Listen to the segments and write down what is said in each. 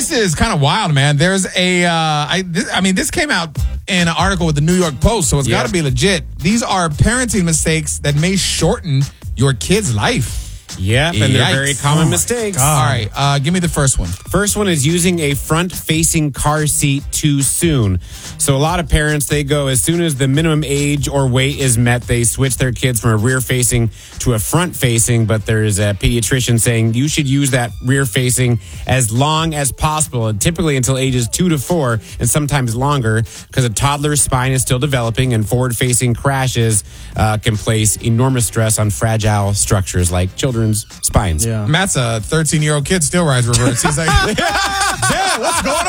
This is kind of wild, man. There's this came out in an article with the New York Post, so it's got to be legit. These are parenting mistakes that may shorten your kid's life. Yep, and they're very common mistakes. All right, give me the first one. First one is using a front-facing car seat too soon. So a lot of parents, they go, as soon as the minimum age or weight is met, they switch their kids from a rear-facing to a front-facing, but there's a pediatrician saying you should use that rear-facing as long as possible, and typically until ages 2 to 4, and sometimes longer, because a toddler's spine is still developing, and forward-facing crashes can place enormous stress on fragile structures like children's spines. Yeah. Matt's a 13-year-old kid, still rides reverse. He's like, Dad, what's going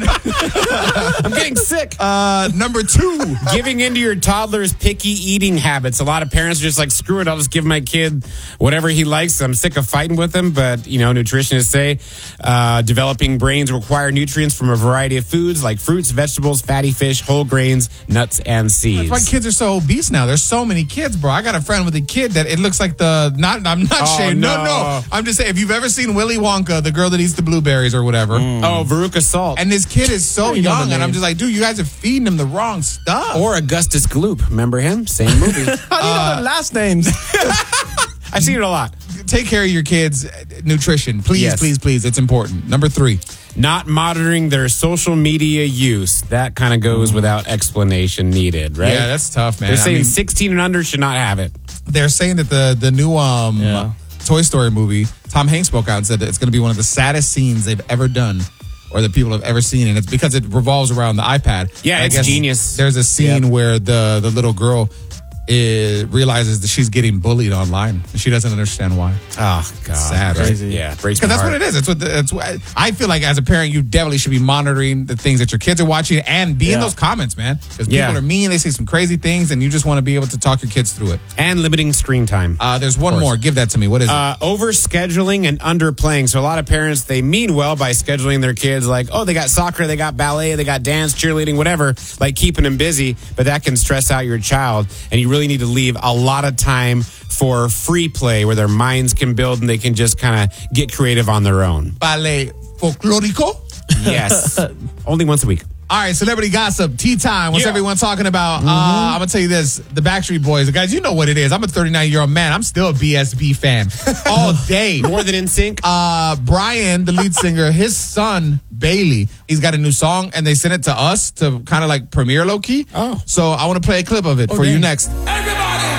on? I'm getting sick. Number 2. Giving into your toddler's picky eating habits. A lot of parents are just like, screw it, I'll just give my kid whatever he likes. I'm sick of fighting with him. But, nutritionists say developing brains require nutrients from a variety of foods like fruits, vegetables, fatty fish, whole grains, nuts, and seeds. That's why kids are so obese now. There's so many kids, bro. I got a friend with a kid that it looks like I'm not shaved. No. I'm just saying, if you've ever seen Willy Wonka, the girl that eats the blueberries or whatever. Oh, Veruca Salt. And this kid is so young, and I'm just like, dude, you guys are feeding him the wrong stuff. Or Augustus Gloop. Remember him? Same movie. How do you know the last names? I've seen it a lot. Take care of your kids' nutrition. Please, please. It's important. Number 3. Not monitoring their social media use. That kind of goes without explanation needed, right? Yeah, that's tough, man. They're saying 16 and under should not have it. They're saying that the new Toy Story movie, Tom Hanks spoke out and said that it's going to be one of the saddest scenes they've ever done or that people have ever seen. And it's because it revolves around the iPad. Yeah, it's genius. There's a scene where the little girl realizes that she's getting bullied online and she doesn't understand why. Oh, God. Sad, right? Crazy. Yeah, breaks my Because that's heart. what it is. It's what I feel like as a parent, you definitely should be monitoring the things that your kids are watching and be in those comments, man. Because people are mean, they say some crazy things, and you just want to be able to talk your kids through it. And limiting screen time. There's one more. Give that to me. What is it? Overscheduling and underplaying. So a lot of parents, they mean well by scheduling their kids like, oh, they got soccer, they got ballet, they got dance, cheerleading, whatever, like keeping them busy, but that can stress out your child, and you really need to leave a lot of time for free play where their minds can build and they can just kind of get creative on their own. Ballet folklorico? Yes. Only once a week. All right, celebrity gossip, tea time. What's everyone talking about? I'm going to tell you this. The Backstreet Boys. Guys, you know what it is. I'm a 39-year-old man. I'm still a BSB fan all day. More than NSYNC? Brian, the lead singer, his son, Bailey, he's got a new song, and they sent it to us to kind of like premiere low-key. Oh. So I want to play a clip of it for you next.